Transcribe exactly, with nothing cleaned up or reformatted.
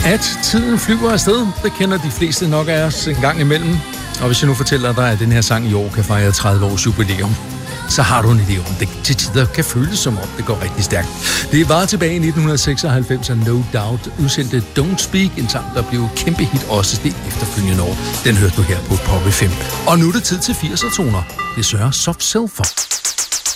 at tiden flyver afsted. Det kender de fleste nok af os en gang imellem. Og hvis jeg nu fortæller dig, at den her sang i år kan fejre tredive års jubilæum, så har du en idé om, det til tider kan føles som om, det går rigtig stærkt. Det var tilbage i nitten seksoghalvfems, at No Doubt udsendte Don't Speak, en sang, der blev kæmpe hit også det efterfølgende år. Den hørte du her på Pop F M. Og nu er det tid til firser-toner. Det sørger Soft Cell for.